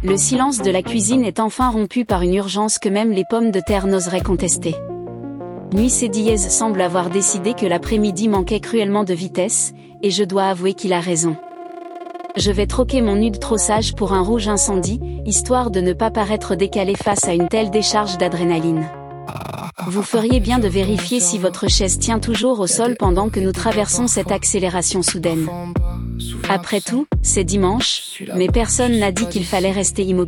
Le silence de la cuisine est enfin rompu par une urgence que même les pommes de terre n'oseraient contester. Nuit Diaz semble avoir décidé que l'après-midi manquait cruellement de vitesse, et je dois avouer qu'il a raison. Je vais troquer mon nude trop sage pour un rouge incendie, histoire de ne pas paraître décalé face à une telle décharge d'adrénaline. Vous feriez bien de vérifier si votre chaise tient toujours au sol pendant que nous traversons cette accélération soudaine. Après tout, c'est dimanche, mais personne n'a dit qu'il fallait rester immobile.